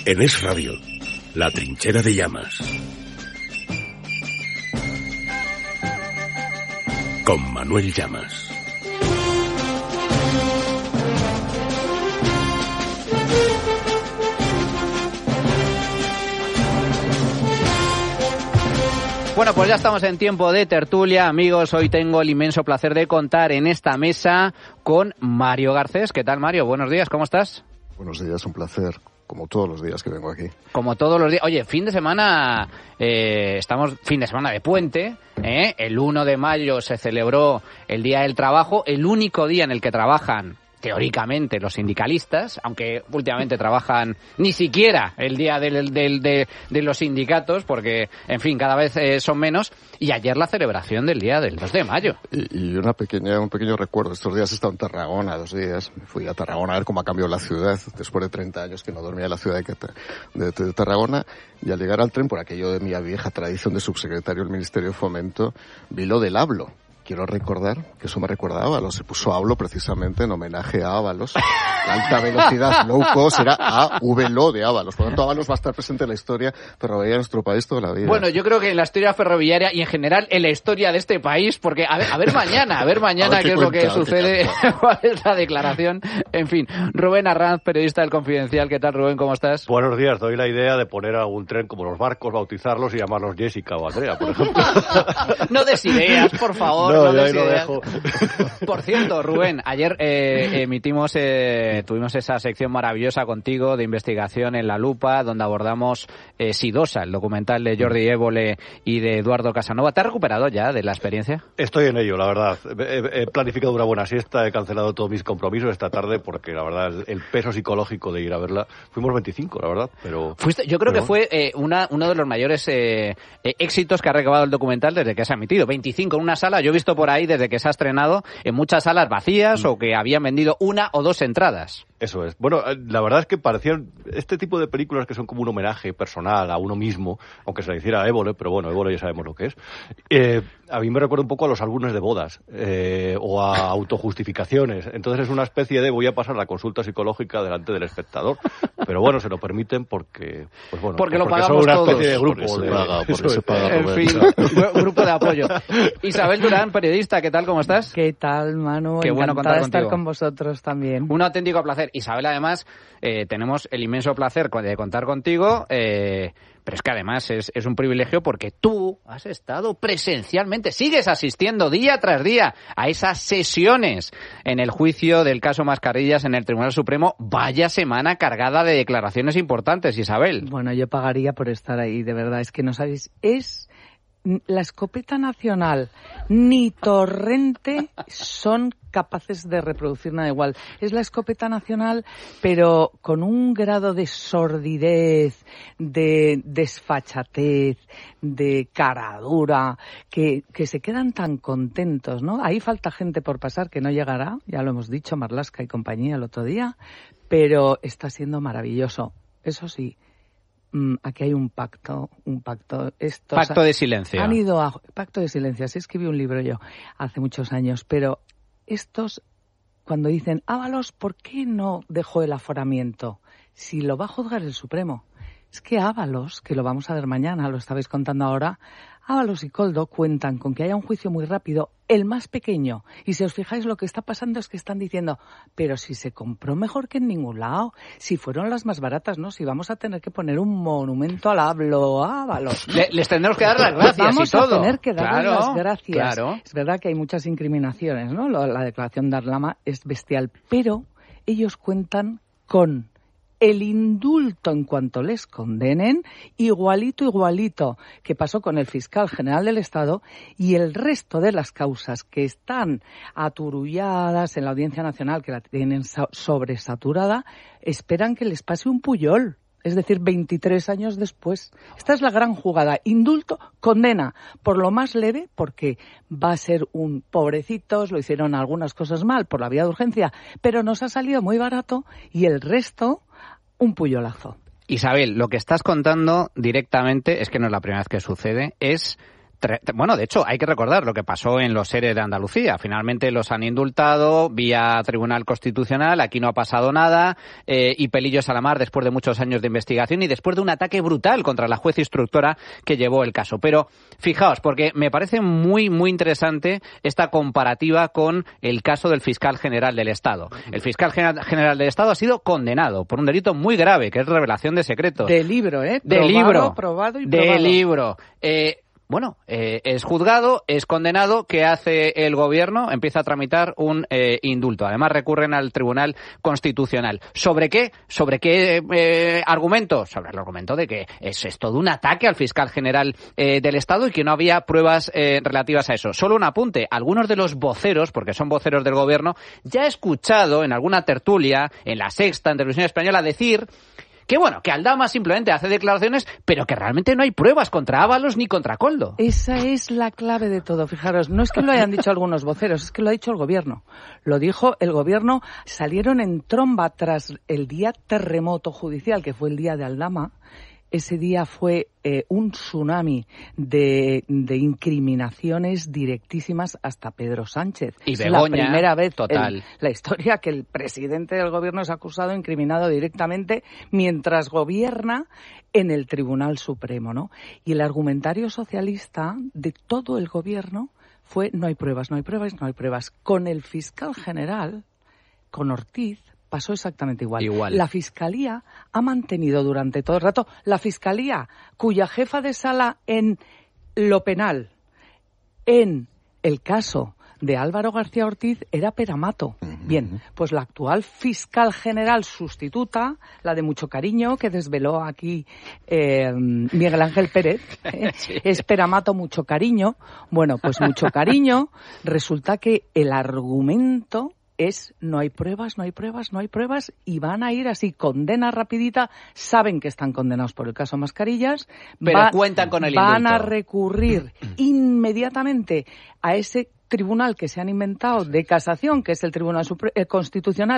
En Es Radio, La Trinchera de Llamas. Con Manuel Llamas. Bueno, pues ya estamos en tiempo de tertulia, amigos. Hoy tengo el inmenso placer de contar en esta mesa con Mario Garcés. ¿Qué tal, Mario? Buenos días, ¿cómo estás? Buenos días, un placer, como todos los días que vengo aquí. Como todos los días. Oye, fin de semana, estamos fin de semana de puente, ¿eh? El 1 de mayo se celebró el Día del Trabajo, el único día en el que trabajan teóricamente los sindicalistas, aunque últimamente trabajan ni siquiera el día de los sindicatos, porque, en fin, cada vez son menos. Y ayer la celebración del día del 2 de mayo. Y un pequeño recuerdo. Estos días he estado en Tarragona, 2 días. Fui a Tarragona a ver cómo ha cambiado la ciudad, después de 30 años que no dormía en la ciudad de Tarragona. Y al llegar al tren, por aquello de mi vieja tradición de subsecretario del Ministerio de Fomento, vi lo del hablo. Quiero recordar que eso me recuerda a Ábalos. Se puso hablo precisamente en homenaje a Ábalos. La alta velocidad low cost era AVLO de Ábalos. Por lo tanto, Ábalos va a estar presente en la historia ferroviaria de nuestro país toda la vida. Bueno, yo creo que en la historia ferroviaria y en general en la historia de este país, porque a ver mañana qué es lo que sucede, cuál es la declaración. En fin, Rubén Arranz, periodista del Confidencial. ¿Qué tal, Rubén? ¿Cómo estás? Buenos días. Doy la idea de poner algún tren como los barcos, bautizarlos y llamarlos Jessica o Andrea, por ejemplo. No des ideas, por favor. No, ya ahí lo dejo. Por cierto, Rubén, ayer tuvimos esa sección maravillosa contigo de investigación en La Lupa, donde abordamos Sidosa, el documental de Jordi Évole y de Eduardo Casanova. ¿Te has recuperado ya de la experiencia? Estoy en ello, la verdad. He planificado una buena siesta, he cancelado todos mis compromisos esta tarde porque, la verdad, el peso psicológico de ir a verla... Fuimos 25, la verdad, pero... Yo creo que fue uno de los mayores éxitos que ha recabado el documental desde que se ha emitido. 25 en una sala. Yo he visto por ahí desde que se ha estrenado en muchas salas vacías o que habían vendido 1 o 2 entradas. Eso es. Bueno, la verdad es que parecían este tipo de películas que son como un homenaje personal a uno mismo, aunque se le hiciera a Évole, pero bueno, Évole ya sabemos lo que es. A mí me recuerda un poco a los álbumes de bodas o a autojustificaciones. Entonces es una especie de voy a pasar la consulta psicológica delante del espectador. Pero bueno, se lo permiten porque lo pagamos son una todos. especie de grupo. En fin, grupo de apoyo. Isabel Durán, periodista, ¿qué tal? ¿Cómo estás? ¿Qué tal, Manu? Qué bueno encantada de contar estar con vosotros también. Un auténtico placer. Isabel, además, tenemos el inmenso placer de contar contigo, pero es que además es un privilegio porque tú has estado presencialmente, sigues asistiendo día tras día a esas sesiones en el juicio del caso Mascarillas en el Tribunal Supremo. Vaya semana cargada de declaraciones importantes, Isabel. Bueno, yo pagaría por estar ahí, de verdad. Es que no sabéis, es... La escopeta nacional ni Torrente son capaces de reproducir nada igual. Es la escopeta nacional, pero con un grado de sordidez, de desfachatez, de caradura, que se quedan tan contentos, ¿no? Ahí falta gente por pasar que no llegará, ya lo hemos dicho, Marlaska y compañía el otro día, pero está siendo maravilloso. Eso sí. Aquí hay un pacto. Pacto de silencio. Pacto de silencio. Así escribí un libro yo hace muchos años. Pero estos, cuando dicen, Ábalos, ¿por qué no dejó el aforamiento? Si lo va a juzgar el Supremo. Es que Ábalos, que lo vamos a ver mañana, lo estabais contando ahora, Ábalos y Koldo cuentan con que haya un juicio muy rápido, el más pequeño. Y si os fijáis, lo que está pasando es que están diciendo, pero si se compró mejor que en ningún lado, si fueron las más baratas, ¿no? Si vamos a tener que poner un monumento al hablo Ábalos, ¿no? Les tendremos que dar las gracias vamos y todo. A tener que darles las gracias. Claro. Es verdad que hay muchas incriminaciones, ¿no? La declaración de Arlama es bestial, pero ellos cuentan con el indulto en cuanto les condenen, igualito que pasó con el fiscal general del Estado, y el resto de las causas que están aturulladas en la Audiencia Nacional, que la tienen sobresaturada, esperan que les pase un Puyol. Es decir, 23 años después. Esta es la gran jugada. Indulto, condena, por lo más leve, porque va a ser un pobrecitos, lo hicieron algunas cosas mal por la vía de urgencia, pero nos ha salido muy barato, y el resto, un puyolazo. Isabel, lo que estás contando directamente, es que no es la primera vez que sucede, es Bueno, de hecho, hay que recordar lo que pasó en los ERE de Andalucía. Finalmente los han indultado vía Tribunal Constitucional, aquí no ha pasado nada, y pelillos a la mar después de muchos años de investigación y después de un ataque brutal contra la juez instructora que llevó el caso. Pero fijaos, porque me parece muy, muy interesante esta comparativa con el caso del fiscal general del Estado. El fiscal general del Estado ha sido condenado por un delito muy grave, que es revelación de secretos. De libro, probado y probado. De libro. Es juzgado, es condenado. ¿Qué hace el gobierno? Empieza a tramitar un indulto. Además, recurren al Tribunal Constitucional. ¿Sobre qué? ¿Sobre qué argumento? Sobre el argumento de que es todo un ataque al fiscal general del Estado y que no había pruebas relativas a eso. Solo un apunte. Algunos de los voceros, porque son voceros del gobierno, ya he escuchado en alguna tertulia, en La Sexta, en Televisión Española, decir que Aldama simplemente hace declaraciones, pero que realmente no hay pruebas contra Ábalos ni contra Koldo. Esa es la clave de todo. Fijaros, no es que lo hayan dicho algunos voceros, es que lo ha dicho el gobierno. Lo dijo el gobierno, salieron en tromba tras el día terremoto judicial, que fue el día de Aldama. Ese día fue un tsunami de incriminaciones directísimas hasta Pedro Sánchez. Y Begoña, es la primera vez total. La historia que el presidente del gobierno es acusado, incriminado directamente, mientras gobierna en el Tribunal Supremo, ¿no? Y el argumentario socialista de todo el gobierno fue no hay pruebas, no hay pruebas, no hay pruebas. Con el fiscal general, con Ortiz, pasó exactamente igual. La Fiscalía ha mantenido durante todo el rato, la Fiscalía cuya jefa de sala en lo penal, en el caso de Álvaro García Ortiz, era Peramato. Bien, pues la actual fiscal general sustituta, la de mucho cariño, que desveló aquí Miguel Ángel Pérez, Sí. es Peramato mucho cariño. Bueno, pues mucho cariño, resulta que el argumento es no hay pruebas, no hay pruebas, no hay pruebas, y van a ir así, condena rapidita, saben que están condenados por el caso Mascarillas, pero cuentan con el indulto. Van a recurrir inmediatamente a ese tribunal que se han inventado de casación, que es el Tribunal Constitucional,